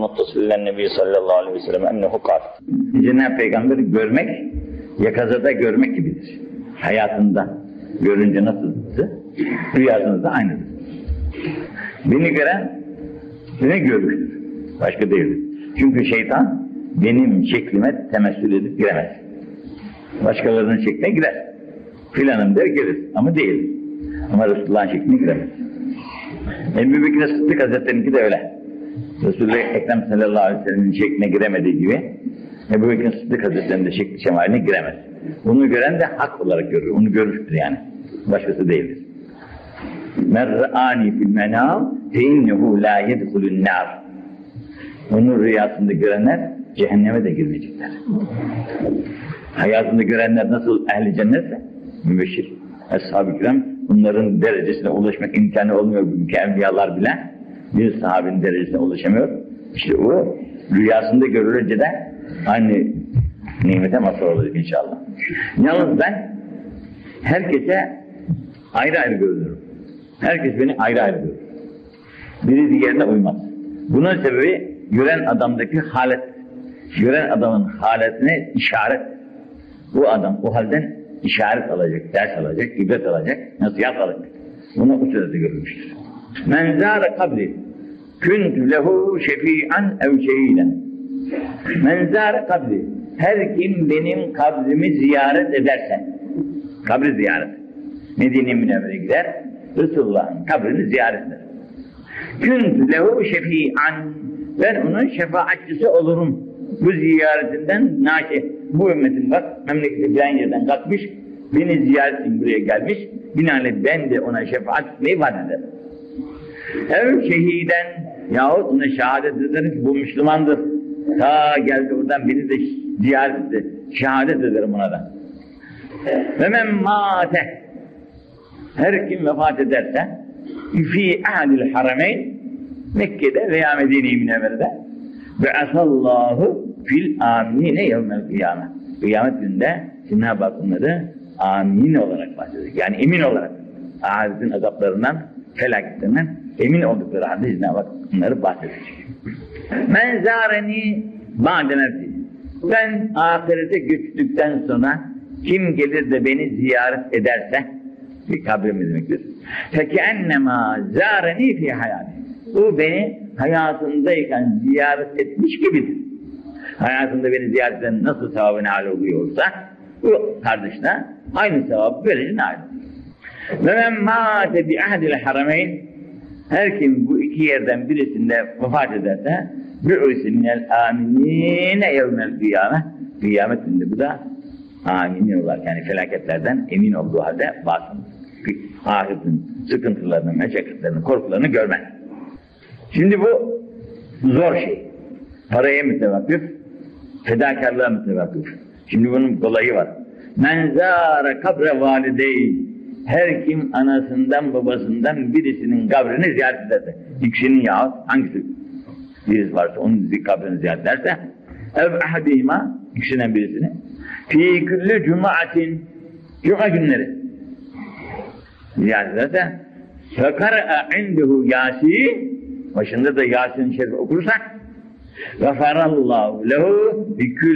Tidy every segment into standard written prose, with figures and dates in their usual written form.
muttasilen nebi sallallahu aleyhi ve sellem ennehu kal. Cenab-ı Peygamber'i görmek, yakazada görmek gibidir. Hayatında görünce nasıldı, rüyasında aynıdır. Beni gören, beni görür. Başka değildir. Çünkü şeytan benim şeklime temessül edip giremez. Başkalarının şekline girer. Filanım der gelir ama değil. Ama Resulullah'ın şekline giremez. Ebu Bekir Sıddık Hazretleri'ninki de öyle. Resulullah Ekrem sallallahu aleyhi ve sellem'in şekline giremediği gibi Ebu Bekir Sıddık Hazretleri'nin de şekli şemaline giremez. Bunu gören de hak olarak görür. Onu görmüştür yani. Başkası değildir. Men ra'ani fil menam fe innehu la yedhulun nar. Onu rüyasında görenler cehenneme de girmeyecekler. Hayatında görenler nasıl ehli cennetse mübeşşir. Ashab-ı kiram bunların derecesine ulaşmak imkanı olmuyor bugünkü evliyalar bile. Bir sahabenin derecesine ulaşamıyor. İşte o rüyasında görülünce de aynı nimete mazhar olacak inşallah. Yalnız ben herkese ayrı ayrı görünürüm. Herkes beni ayrı ayrı görür. Biri diğerine uymaz. Bunun sebebi gören adamdaki halet. Gören adamın haletine işaret. Bu adam o halden işaret alacak, ders alacak, ibret alacak, nasihat alacak. Bunu o sırada görülmüştür. Men zâre kabri küntü lehu şefî'an ev şehîden. Men zâre kabri, her kim benim kabrimi ziyaret ederse, kabri ziyaret, Medine-i Münevvere'ye gider, Resulullah'ın kabrini ziyaret eder. Küntü lehu şefî'an, ben onun şefaatçisi olurum. Bu ziyaretinden naşe, bu ümmetin bak, memleketi filan yerden kalkmış, beni ziyaret için buraya gelmiş, binaenaleyh ben de ona şefaat etmeyi vaat ederim. Ev şehiden, yahut ona şehadet ederim ki bu Müslümandır. Ta geldi oradan beni de ziyaret etti, şehadet ederim ona da. Ve men mâte, her kim vefat ederse, fî ahadil harameyn, Mekke'de veya Medine-i Münevvere'de, ve asallahu fil amine yevmel kıyamet. Kıyamet günde Cenab-ı Hak onları amin olarak bahsedecek. Yani emin olarak. Ahiretin azaplarından, felaketlerinden emin oldukları halde Cenab-ı Hak onları bahsedecek. Men zâreni ba'de mevti. Ben ahirete göçtükten sonra kim gelir de beni ziyaret ederse, bir kabrim demektir. Fekennemâ zâreni fî hayâti. O beni hayatındayken ziyaret etmiş gibidir. Hayatında beni ziyaret eden nasıl sevabı nail oluyorsa bu kardeşine aynı sevabı böylece nail olur. Ve men mâte bi ahdil harameyn, her kim bu iki yerden birisinde vefat ederse bi'ûsi minel âminîne yevmel kıyâme, kıyamet günde bu da amin olarak, yani felaketlerden emin olduğu halde basın. Ahiretin sıkıntılarını, meşakkatlerini, korkularını görmez. Şimdi bu zor şey. Paraya mütevakkıf, fedakarlığa mütevakkıf. Şimdi bunun kolayı var. Men zâre kabre valideyn, her kim anasından babasından birisinin kabrini ziyaret ederse, ikisinin yahut hangisi birisi varsa onun kabrini ziyaret ederse, ev ahadihima, ikisinden birisini, fî küllü cumaatin, cuma günleri ziyaret ederse, fekara'a indehu Yasin, başında da Yasin-i Şerif okursak, gafarallahu lehu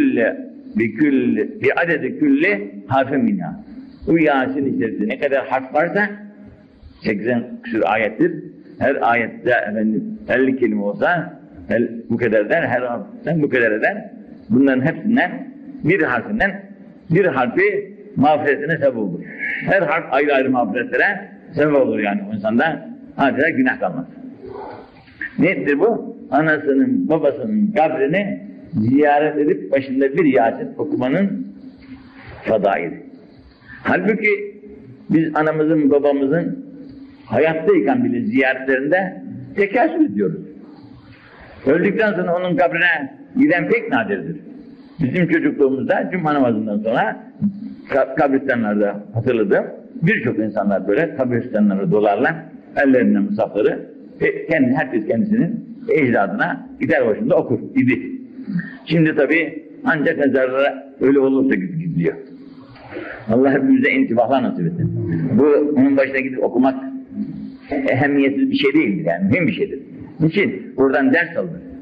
bi adedi külli harfin minha. Bu Yasin-i Şerif'te ne kadar harf varsa 80 küsur ayettir. Her ayette efendim 50 kelime olsa bu kadar der, her harften bu kadar eder. Bunların hepsinden bir harfi mağfiretine sebep olur. Her harf ayrı ayrı mağfiretlere sebep olur yani o insanda adeta günah kalmaz. Nedir bu? Anasının, babasının kabrini ziyaret edip başında bir Yasin okumanın fadaili. Halbuki biz anamızın, babamızın hayattayken bile ziyaretlerinde tekessür ediyoruz. Öldükten sonra onun kabrine giden pek nadirdir. Bizim çocukluğumuzda cuma namazından sonra kabristanlarda hatırladım. Birçok insanlar böyle kabristanlara dolarlar, ellerine musafları, herkes kendisinin ecdadına gider başında okur idi. Şimdi tabii ancak mezarlara öyle olursa gidiliyor. Allah hepimize intibahlar nasip etsin. Bu onun başına gidip okumak ehemmiyetsiz bir şey değildir yani, mühim bir şeydir. Niçin? Buradan ders alınır.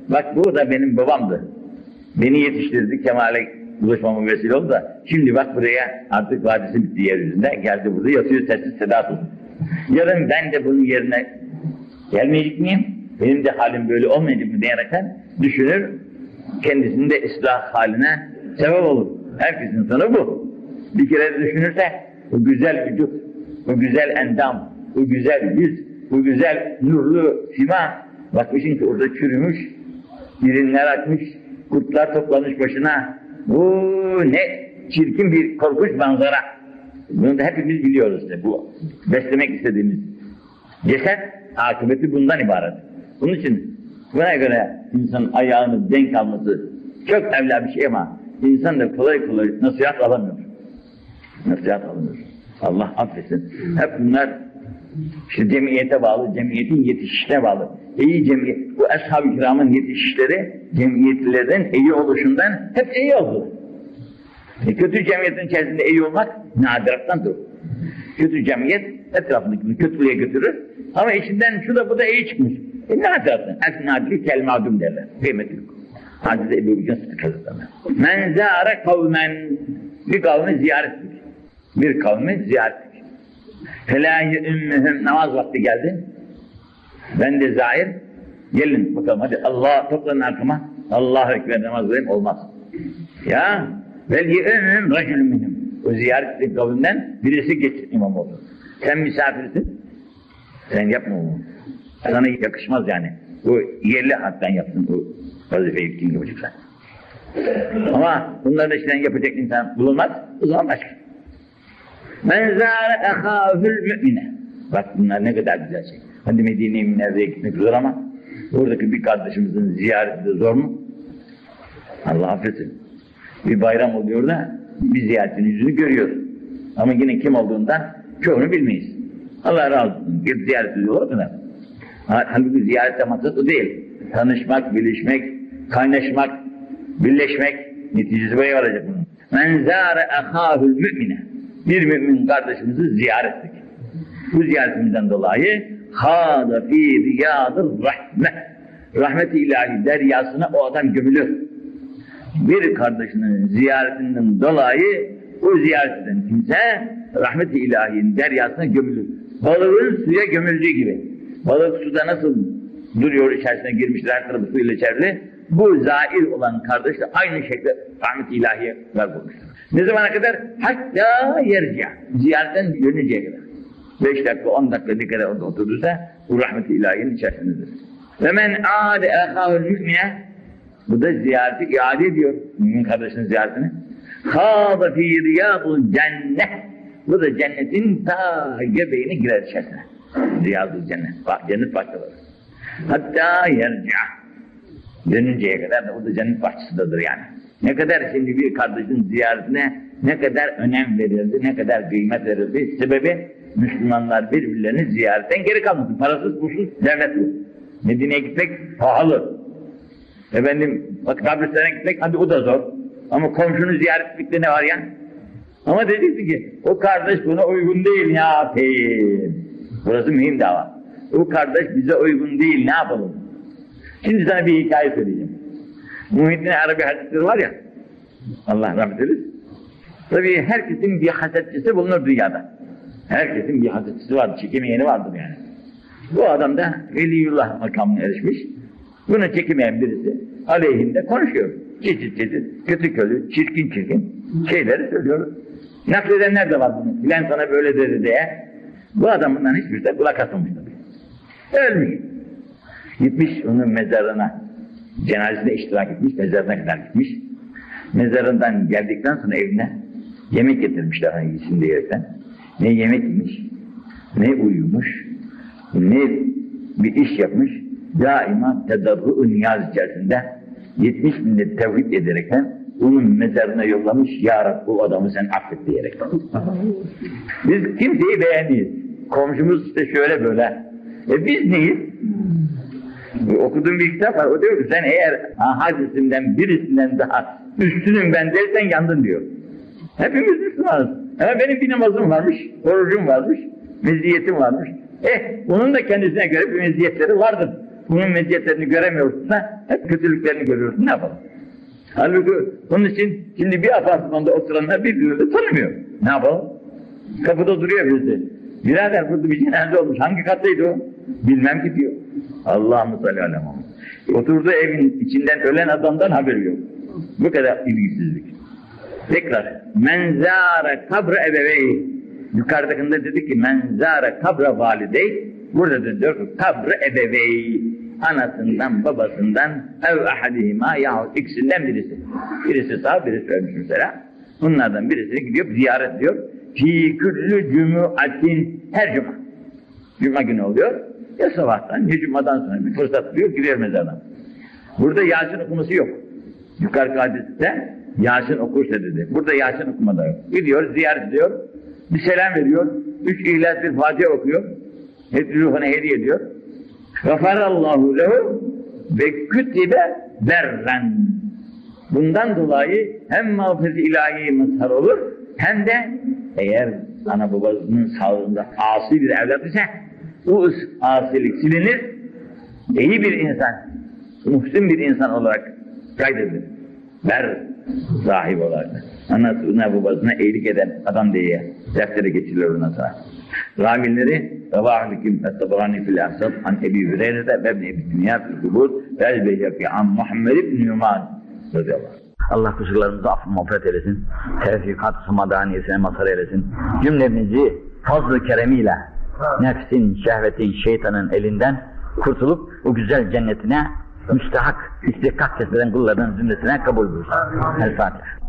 Bak bu da benim babamdı. Beni yetiştirdi, Kemal'e ulaşmama vesile oldu da şimdi bak buraya artık vadisi bitti yeryüzünde. Geldi burada yatıyor sessiz sedasız. Yarın ben de bunun yerine gelmeyecek miyim? Benim de halim böyle olmayacak mı diyerekten düşünür. Kendisinin de ıslah haline sebep olur. Herkesin sonu bu. Bir kere düşünürse bu güzel vücut, bu güzel endam, bu güzel yüz, bu güzel nurlu sima, bakmışsın ki orada çürümüş, birinler akmış, kurtlar toplamış başına. Bu ne çirkin bir korkunç manzara. Bunu da hepimiz biliyoruz işte bu beslemek istediğimiz. Ceset akıbeti bundan ibaret. Bunun için buna göre insanın ayağını denk alması çok evla bir şey ama insan da kolay kolay nasihat alamıyor. Nasihat alamıyor. Allah affetsin. Hep bunlar işte cemiyete bağlı, cemiyetin yetişişine bağlı. İyi cemiyet, bu ashab-ı kiramın yetişişleri cemiyetlilerin iyi oluşundan hep iyi oldu. Kötü cemiyetin içerisinde iyi olmak nadirattandır. Kötü cemiyet etrafındakini kötülüğe götürür ama içinden şu da bu da iyi çıkmış. Nadirattan. Es-nadili kel-madum derler. Kıymetli. Hadis-i Ebu Bekir Sıddık Hazretleri. Men zâre kavmen, bir kavmi ziyaret ettik. Bir kavmi ziyaret ettik. Felâhi ümmühüm, namaz vakti geldi. Ben de zahir, gelin bakalım hadi Allah toplanın arkama, Allahu Ekber namaz kılayım, olmaz. Ya, belki ümmühüm racülüm minhum. O ziyaret ettik kavimden birisi geçsin imam oldu. Sen misafirsin, sen yapma onu. Sana yakışmaz yani. O yerli haktan yapsın o vazifeyi kim yapacaksa. Ama bunların işlerini yapacak insan bulunmaz, o zaman başka. Men zâre ehâfül mü'mine. Bak bunlar ne kadar güzel şey. Hadi Medine-i Münevvere'ye gitmek zor ama oradaki bir kardeşimizin ziyareti de zor mu? Allah affetsin. Bir bayram oluyor da bir ziyaretin yüzünü görüyoruz. Ama yine kim olduğundan çoğunu bilmeyiz. Allah razı olsun. Gidip ziyaret ediyorlar kadar. Halbuki ziyarette maksat o değil. Tanışmak, bilişmek, kaynaşmak, birleşmek neticesi böyle olacak bunun. Men zâre ehâfül mü'mine. Bir mümin kardeşimizi ziyaret ettik. Bu ziyaretimizden dolayı hâda fî riyâdır rahme. Rahmet-i ilahi deryasına o adam gömülür. Bir kardeşinin ziyaretinden dolayı o ziyaret eden kimse rahmet-i ilahinin deryasına gömülür. Balığın suya gömüldüğü gibi. Balık suda nasıl duruyor, içerisine girmiştir, her tarafı suyla çevrili. Bu zair olan kardeş de aynı şekilde rahmet-i ilahiye var bulmuştur. Ne zamana kadar? Hatta yerca. Ziyaretten dönünceye kadar. 5 dakika, 10 dakika ne kadar orada oturduysa bu rahmet-i ilahiyenin içerisindedir. Ve men âde ehâhül mü'mine, bu da ziyareti iade ediyor. Mümin kardeşinin ziyaretini. Hâda fî riyâdul cennet. Bu da cennetin ta göbeğine girer içerisine. Riyâdul cennet. Cennet bahçeleri. Hatta yerca. Dönünceye kadar da o da cennet bahçesidir yani. Ne kadar şimdi bir kardeşin ziyaretine ne kadar önem verildi, ne kadar kıymet verildi. Sebebi Müslümanlar birbirlerini ziyaretten geri kalmasın. Parasız, pulsuz devlet bu. Medine'ye gitmek pahalı. Efendim, bak kabristana gitmek hadi o da zor. Ama komşunu ziyaret etmekte ne var ya? Ama dediydi ki o kardeş buna uygun değil, ne yapayım? Burası mühim dava. O kardeş bize uygun değil, ne yapalım? Şimdi sana bir hikaye söyleyeceğim. Muhyiddin Arabi hadisleri var ya, Allah rahmet eylesin. Tabii herkesin bir hasetçisi bulunur dünyada. Herkesin bir hasetçisi vardır, çekemeyeni vardır yani. Bu adam da veliyullah makamına erişmiş. Bunu çekemeyen birisi aleyhinde konuşuyor. Çeşit, kötü kötü, çirkin şeyleri söylüyor. Nakledenler de var bunu. Filan sana böyle dedi diye. Bu adam bundan hiçbir şey kulak asılmış tabii. Ölmüş. Gitmiş onun mezarına, cenazesine iştirak etmiş, mezarına kadar gitmiş. Mezarından geldikten sonra evine yemek getirmişler hani yesin diyerekten. Ne yemek yemiş, ne uyumuş, ne bir iş yapmış. Daima tedarru-u niyaz içerisinde 70 millet tevhid ederekten onun mezarına yollamış. Ya Rabbi bu adamı sen affet diyerekten. Biz kimseyi beğenmeyiz. Komşumuz işte şöyle böyle. Biz neyiz? Okuduğum bir kitap var, o diyor ki sen eğer hadisimden birisinden daha üstünüm ben dersen yandın diyor. Hepimiz Müslümanız. Ama benim bir namazım varmış, orucum varmış, meziyetim varmış. Bunun da kendisine göre bir meziyetleri vardır. bunun meziyetlerini göremiyorsun da hep kötülüklerini görüyorsun, ne yapalım? Halbuki onun için şimdi bir apartmanda oturanlar birbirlerini tanımıyor. Ne yapalım? Kapıda duruyor birisi. Birader burada bir cenaze olmuş. Hangi kattaydı o? Bilmem ki diyor. Allah'ım salli aleyhi ve sellem. Oturduğu evin içinden ölen adamdan haberi yok. Bu kadar ilgisizlik. Tekrar. Menzâre kabre ebeveyi. Yukarıdakinde dedi ki menzâre kabre validey. Burada da diyor ki kabre ebeveyi. Anasından, babasından ev ahadihima yahut ikisinden birisi. Birisi sağ, birisi ölmüş mesela. Bunlardan birisini gidiyor, ziyaret ediyor. Fî küllü cum'atin, her cuma. Cuma günü oluyor. Ya sabahtan ya cumadan sonra bir fırsat buluyor, gidiyor mezardan. Burada Yasin okuması yok. Yukarı hadiste Yasin okursa dedi. Burada Yasin okumada yok. Gidiyor, ziyaret ediyor. Bir selam veriyor. 3 İhlas bir Fatiha okuyor. Hep ruhuna hediye ediyor. Gafarallahu lehu ve kütibe berren. Bundan dolayı hem mağfiret-i ilahi mazhar olur, hem de eğer ana babasının sağlığında asi bir evlat ise o asilik silinir, iyi bir insan, muhsin bir insan olarak kaydedilir. Ber sahibi olarak. Anasına babasına iyilik eden adam diye deftere geçirilir ondan sonra. Ravileri Ravâh-ı-Kim et-Tabarani fil-Ahsab an Ebi Hüreyre'de ve Ebni Ebi Dünya fil-Kubur ve Beyhaki an Muhammed ibn Numan radıyallahu anh. Allah kusurlarımızı affı mağfiret eylesin. Tevfikat-ı samadaniyesine mazhar eylesin. Cümlemizi fazl-ı keremiyle nefsin, şehvetin, şeytanın elinden kurtulup o güzel cennetine müstehak, istihkak kesmeden kullardan zümresine kabul buyursun. El-Fatiha.